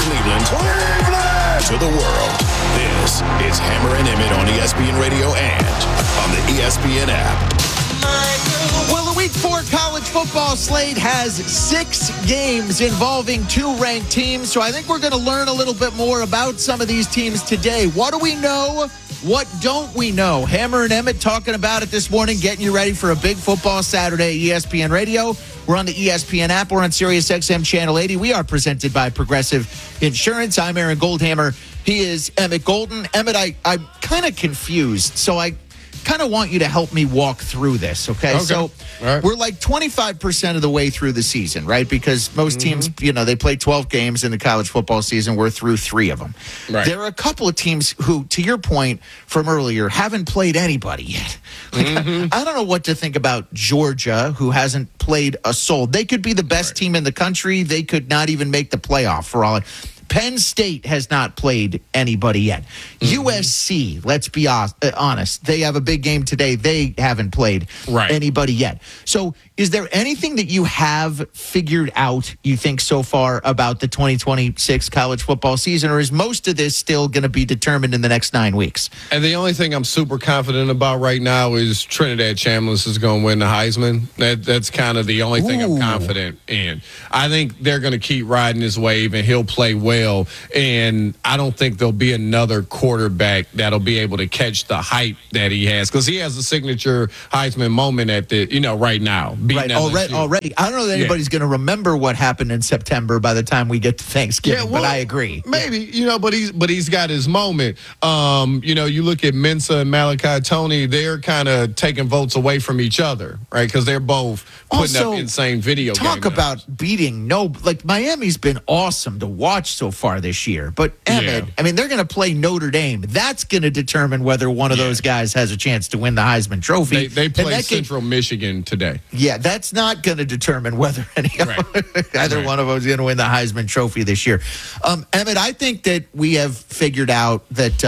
Cleveland to the world. This is Hammer and Emmett on ESPN Radio and on the ESPN app. Well, the Week 4 college football slate has 6 games involving 2 ranked teams, so I think we're going to learn a little bit more about some of these teams today. What do we know? What don't we know? Hammer and Emmett talking about it this morning, getting you ready for a big football Saturday at ESPN Radio. We're on the ESPN app. We're on Sirius XM Channel 80. We are presented by Progressive Insurance. I'm Aaron Goldhammer. He is Emmett Golden. Emmett, I'm kind of confused, so I kind of want you to help me walk through this, okay? So we're like 25% of the way through the season, right? Because most teams, they play 12 games in the college football season. We're through 3 of them. Right. There are a couple of teams who, to your point from earlier, haven't played anybody yet. I don't know what to think about Georgia, who hasn't played a soul. They could be the best team in the country. They could not even make the playoff for all it. Penn State has not played anybody yet. USC, let's be honest, they have a big game today. They haven't played anybody yet. So is there anything that you have figured out, you think, so far about the 2026 college football season, or is most of this still going to be determined in the next 9 weeks? And the only thing I'm super confident about right now is Trinidad Chambliss is going to win the Heisman. That's kind of the only thing I'm confident in. I think they're going to keep riding this wave, and he'll play well. And I don't think there'll be another quarterback that'll be able to catch the hype that he has, because he has a signature Heisman moment at the, right now. Already. I don't know that anybody's going to remember what happened in September by the time we get to Thanksgiving, but I agree. Maybe, but he's got his moment. You look at Mensa and Malachi Tony, they're kind of taking votes away from each other, right? Because they're both putting up insane video games. Talk about beating Miami's been awesome to watch so far this year. But, Emmett, they're going to play Notre Dame. That's going to determine whether one of those guys has a chance to win the Heisman Trophy. They play Central Michigan today. Yeah, that's not going to determine whether either one of them is going to win the Heisman Trophy this year. Emmett, I think that we have figured out that,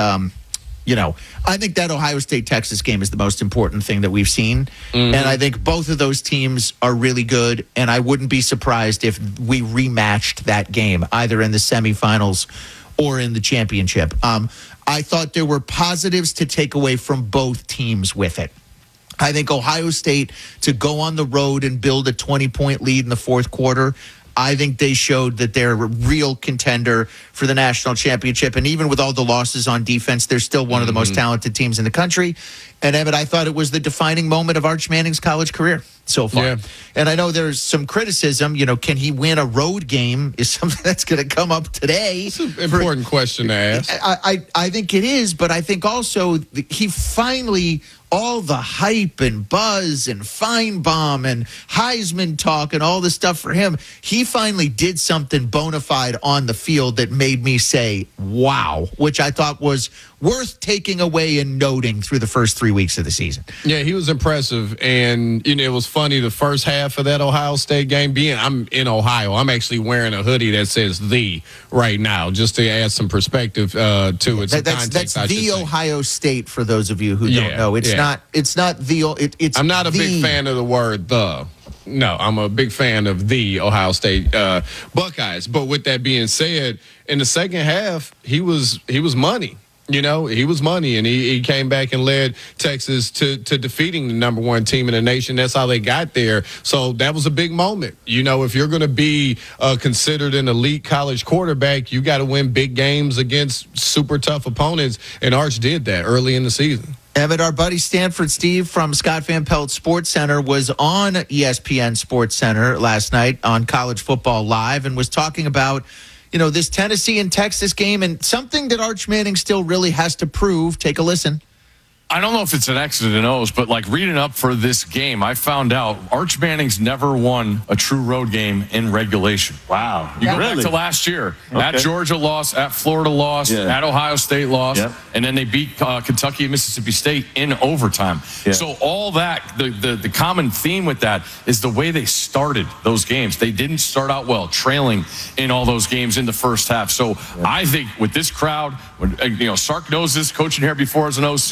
I think that Ohio State-Texas game is the most important thing that we've seen. And I think both of those teams are really good, and I wouldn't be surprised if we rematched that game, either in the semifinals or in the championship. I thought there were positives to take away from both teams with it. I think Ohio State, to go on the road and build a 20-point lead in the fourth quarter, I think they showed that they're a real contender for the national championship. And even with all the losses on defense, they're still one of the most talented teams in the country. And, Emmett, I thought it was the defining moment of Arch Manning's college career so far. Yeah. And I know there's some criticism. Can he win a road game is something that's going to come up today. It's an important question to ask. I think it is, but I think also he finally – all the hype and buzz and Feinbaum and Heisman talk and all this stuff for him, he finally did something bona fide on the field that made me say, wow, which I thought was worth taking away and noting through the first 3 weeks of the season. Yeah, he was impressive. And, it was funny, the first half of that Ohio State game, I'm in Ohio. I'm actually wearing a hoodie that says "the" right now, just to add some perspective to it. That's the Ohio State, for those of you who don't know. It's not the. I'm not a big fan of the word "the." No, I'm a big fan of the Ohio State Buckeyes. But with that being said, in the second half, he was money. He was money, and he came back and led Texas to defeating the number 1 team in the nation. That's how they got there. So that was a big moment. If you're going to be considered an elite college quarterback, you got to win big games against super tough opponents, and Arch did that early in the season. Emmett, our buddy Stanford Steve from Scott Van Pelt Sports Center was on ESPN Sports Center last night on College Football Live and was talking about this Tennessee and Texas game and something that Arch Manning still really has to prove. Take a listen. I don't know if it's an X and an O's, but reading up for this game, I found out Arch Manning's never won a true road game in regulation. Wow. You go back to last year. Okay. At Georgia lost, at Florida lost, at Ohio State lost, and then they beat Kentucky and Mississippi State in overtime. Yeah. So all that, the common theme with that is the way they started those games. They didn't start out well, trailing in all those games in the first half. So I think with this crowd, Sark knows this, coaching here before as an OC,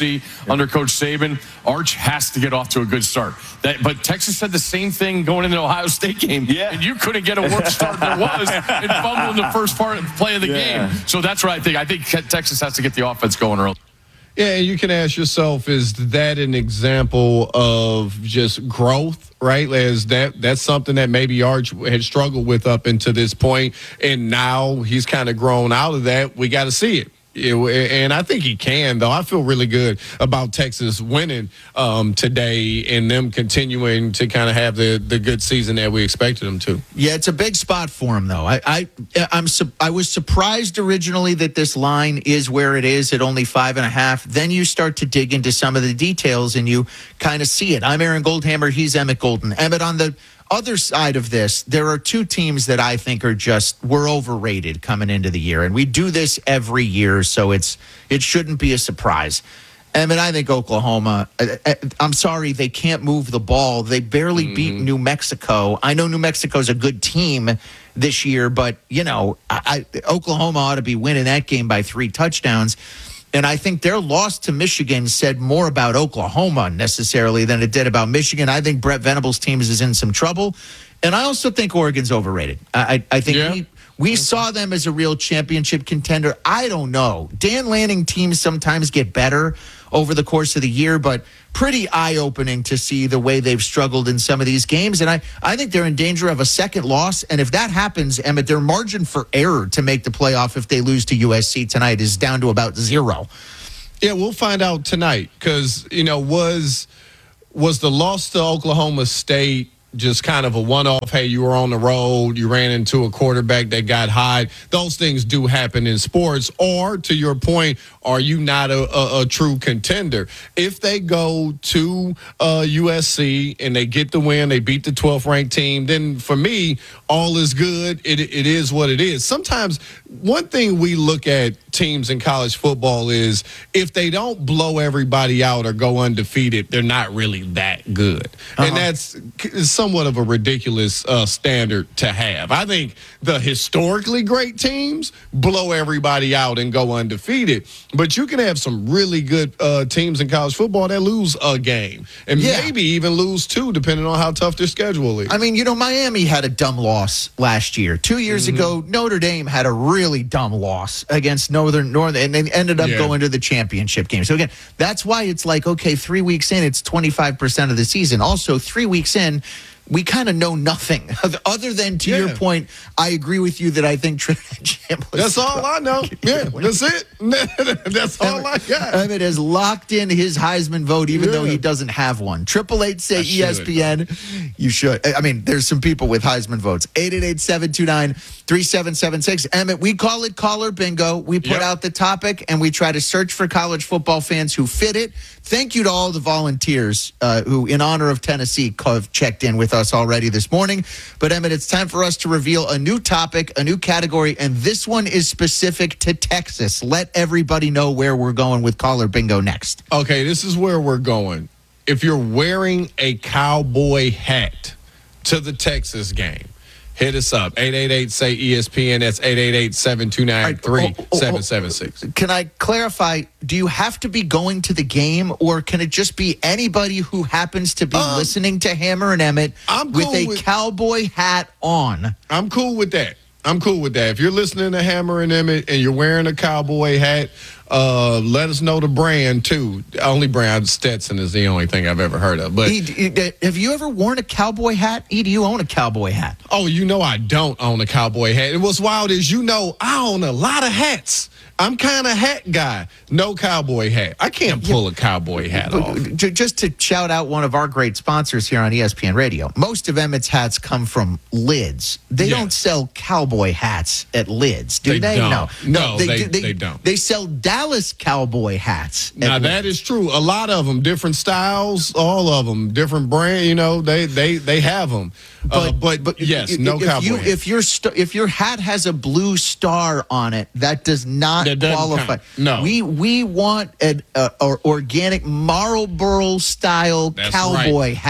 under Coach Saban. Arch has to get off to a good start. But Texas said the same thing going into the Ohio State game. Yeah. And you couldn't get a worse start than it was and fumble in the first play of the game. So that's what I think. I think Texas has to get the offense going early. Yeah, you can ask yourself, is that an example of just growth, right? That's something that maybe Arch had struggled with up until this point, and now he's kind of grown out of that. We got to see it. And I think he can, though. I feel really good about Texas winning today and them continuing to kind of have the good season that we expected them to. Yeah, it's a big spot for him, though. I was surprised originally that this line is where it is at only 5.5. Then you start to dig into some of the details and you kind of see it. I'm Aaron Goldhammer. He's Emmett Golden. Emmett, on the other side of this, there are two teams that I think we're overrated coming into the year, and we do this every year, so it shouldn't be a surprise. I mean, I think Oklahoma, I'm sorry, they can't move the ball. They barely beat New Mexico. I know New Mexico's a good team this year, but, Oklahoma ought to be winning that game by 3 touchdowns. And I think their loss to Michigan said more about Oklahoma necessarily than it did about Michigan. I think Brett Venables' team is in some trouble. And I also think Oregon's overrated. I think we saw them as a real championship contender. I don't know. Dan Lanning teams sometimes get better over the course of the year, but pretty eye-opening to see the way they've struggled in some of these games. And I think they're in danger of a second loss. And if that happens, Emmett, their margin for error to make the playoff if they lose to USC tonight is down to about 0. Yeah, we'll find out tonight because, was the loss to Oklahoma State just kind of a one-off? Hey, you were on the road, you ran into a quarterback that got hot. Those things do happen in sports. Or, to your point, are you not a true contender? If they go to USC and they get the win, they beat the 12th ranked team, then for me, all is good. It is what it is. Sometimes one thing we look at teams in college football is if they don't blow everybody out or go undefeated, they're not really that good. And that's somewhat of a ridiculous standard to have. I think the historically great teams blow everybody out and go undefeated. But you can have some really good teams in college football that lose a game and maybe even lose 2, depending on how tough their schedule is. I mean, Miami had a dumb loss last year. 2 years ago, Notre Dame had a really dumb loss against Northern, and they ended up going to the championship game. So, again, that's why it's like, okay, 3 weeks in, it's 25% of the season. Also, 3 weeks in, we kind of know nothing other than, to your point, I agree with you that I think Trinidad Chambliss. That's all I know. Yeah, that's it. That's all I got. Emmett has locked in his Heisman vote, even though he doesn't have one. 888 say ESPN. You should. I mean, there's some people with Heisman votes. 888-729-3776. Emmett, we call it Caller Bingo. We put out the topic, and we try to search for college football fans who fit it. Thank you to all the volunteers who, in honor of Tennessee, have checked in with us already this morning. But, Emmett, it's time for us to reveal a new topic, a new category, and this one is specific to Texas. Let everybody know where we're going with Caller Bingo next. Okay, this is where we're going. If you're wearing a cowboy hat to the Texas game, hit us up. 888-SAY-ESPN. That's 888-729-3776. Can I clarify, do you have to be going to the game, or can it just be anybody who happens to be listening to Hammer and Emmett with a cowboy hat on? I'm cool with that. If you're listening to Hammer and Emmett and you're wearing a cowboy hat, let us know the brand, too. The only brand, Stetson, is the only thing I've ever heard of. But have you ever worn a cowboy hat? Do you own a cowboy hat? Oh, I don't own a cowboy hat. And what's wild is, I own a lot of hats. I'm kind of hat guy. No cowboy hat. I can't pull a cowboy hat off. Just to shout out one of our great sponsors here on ESPN Radio, most of Emmett's hats come from Lids. They don't sell cowboy hats at Lids, do they? Don't. No, they don't. They sell Dallas cowboy hats. Now, that is true. A lot of them, different styles, all of them, different brand, they have them. But yes, no cowboy hat. If your hat has a blue star on it, that does not qualify. No. We want an organic Marlboro style cowboy hat.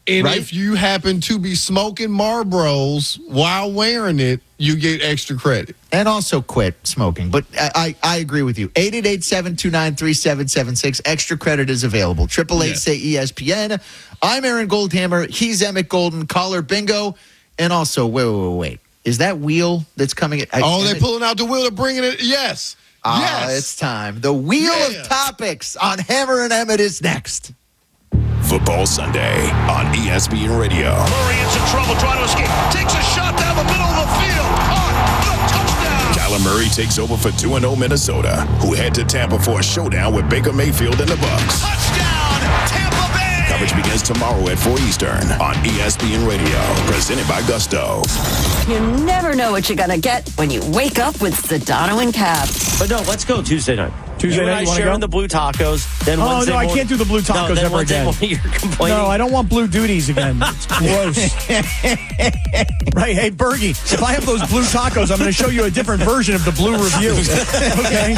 And right? if you happen to be smoking Marlboros while wearing it, you get extra credit. And also quit smoking. But I agree with you. 888-729-3776. Extra credit is available. 888-SAY-ESPN. I'm Aaron Goldhammer. He's Emmett Golden. Caller bingo. And also, wait. Is that wheel that's coming? They're pulling out the wheel. They're bringing it. Yes. Yes. It's time. The wheel of topics on Hammer and Emmett is next. Football Sunday on ESPN Radio. Murray in some trouble trying to escape. Takes a shot down the middle of the field. Caught. The touchdown. Kyler Murray takes over for 2-0 Minnesota, who head to Tampa for a showdown with Baker Mayfield and the Bucs. Touchdown, Tampa Bay. Coverage begins tomorrow at 4 Eastern on ESPN Radio. Presented by Gusto. You never know what you're going to get when you wake up with Sedano and Cap. But no, let's go Tuesday night. Tuesday night, you sharing the blue tacos. Then Wednesday I can't do the blue tacos ever again. You're complaining. No, I don't want blue duties again. It's gross. Right? Hey, Bergie, if I have those blue tacos, I'm going to show you a different version of the blue review. Okay?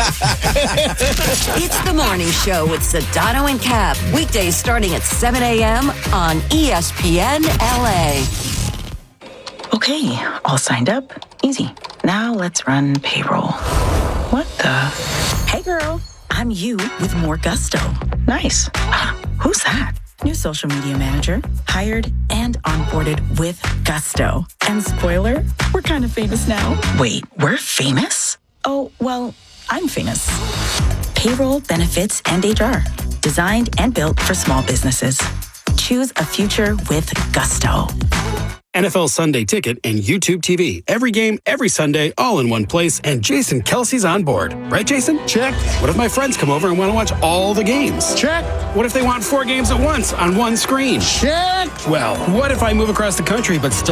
It's the morning show with Sedano and Cap. Weekdays starting at 7 a.m. on ESPN LA. Okay, all signed up. Easy. Now let's run payroll. What the? Hey girl, I'm you with more gusto. Nice. Who's that? New social media manager, hired and onboarded with Gusto. And spoiler, we're kind of famous now. Wait, we're famous? Oh, well, I'm famous. Payroll, benefits, and HR. Designed and built for small businesses. Choose a future with Gusto. NFL Sunday Ticket and YouTube TV. Every game, every Sunday, all in one place, and Jason Kelsey's on board. Right, Jason? Check. What if my friends come over and want to watch all the games? Check. What if they want 4 games at once on one screen? Check. Well, what if I move across the country but still